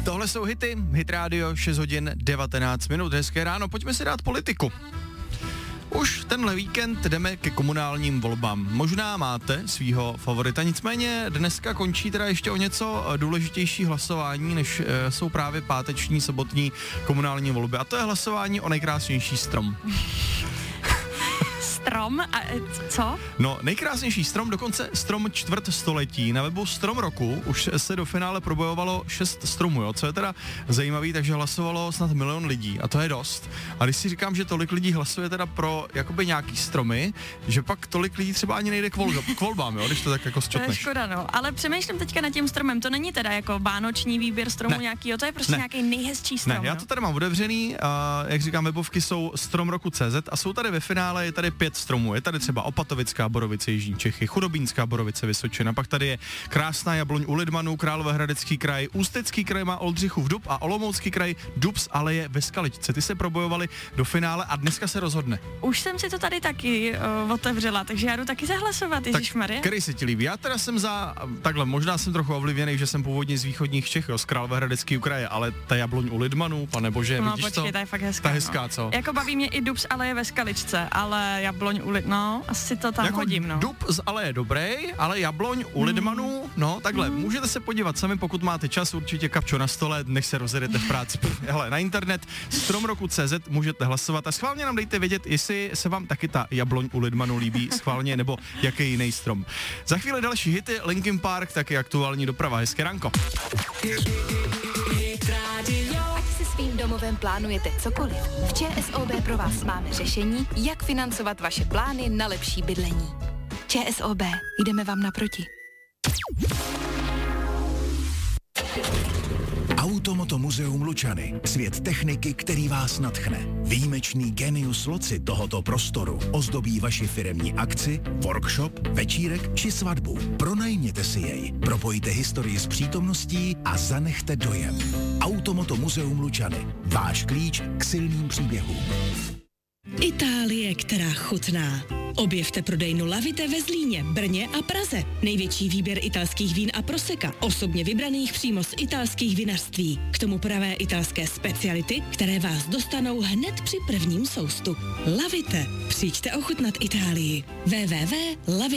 Tohle jsou hity, Hit Radio, 6 hodin 19 minut, hezké ráno, pojďme si dát politiku. Už tenhle víkend jdeme ke komunálním volbám. Možná máte svýho favorita, nicméně dneska končí teda ještě o něco důležitější hlasování, než jsou právě páteční, sobotní komunální volby. A to je hlasování o nejkrásnější strom. Strom? A co? No, nejkrásnější strom, dokonce strom čtvrtstoletí. Na webu Strom roku už se do finále probojovalo 6 stromů, jo, co je teda zajímavý, takže hlasovalo snad 1 milion lidí a to je dost. A když si říkám, že tolik lidí hlasuje teda pro jakoby nějaký stromy, že pak tolik lidí třeba ani nejde k volbám, jo, když to tak jako zčotneš. To je škoda, no. Ale přemýšlím teďka nad tím stromem, to není teda jako vánoční výběr stromu nějakýho, to je prostě nějaký nejhezčí strom. Ne, já to tady mám otevřený, a jak říkám, webovky jsou Stromroku.cz a jsou tady ve finále, je tady 5 stromů. Je tady třeba Opatovická Borovice, Jižní Čechy, Chudobínská Borovice, Vysočina, pak tady je krásná jabloň u Lidmanů, Královéhradecký kraj, Ústecký kraj má Oldřichův dub a Olomoucký kraj Dubs aleje ve Skaličce. Ty se probojovali do finále a dneska se rozhodne. Už jsem si to tady taky otevřela, takže já jdu taky zahlasovat, ježišmarja. Který se ti líbí? Já teda jsem takhle, možná jsem trochu ovlivněný, že jsem původně z východních Čech, z Královéhradeckého kraje, ale ta jabloň u Lidmanů, panebože, no, vidíš počkej, to? Ta je fakt hezká. Ta hezká, co? Jako baví mě i Dubs aleje ve Skaličce, ale jabloň u no, asi to tam jako hodím, no. Dub z aleje je dobrý, ale jabloň u Lidmanů, no takhle, můžete se podívat sami, pokud máte čas, určitě kapčo na stole, než se rozjedete v práci. Hele, na internet stromroku.cz můžete hlasovat a schválně nám dejte vědět, jestli se vám taky ta jabloň u Lidmanů líbí schválně, nebo jaký jiný strom. Za chvíli další hity, Linkin Park, taky aktuální doprava. Hezké ranko. Ať si svým domovem plánujete cokoliv, v ČSOB pro vás máme řešení, jak financovat vaše plány na lepší bydlení. ČSOB, jdeme vám naproti. Automoto muzeum Lučany. Svět techniky, který vás nadchne. Výjimečný genius loci tohoto prostoru ozdobí vaši firemní akci, workshop, večírek či svatbu. Pronajměte si jej, propojte historii s přítomností a zanechte dojem. Automoto muzeum Lučany. Váš klíč k silným příběhům. Itálie, která chutná. Objevte prodejnu Lavite ve Zlíně, Brně a Praze. Největší výběr italských vín a proseka, osobně vybraných přímo z italských vinařství. K tomu pravé italské speciality, které vás dostanou hned při prvním soustu. Lavite. Přijďte ochutnat Itálii. www.lavite.cz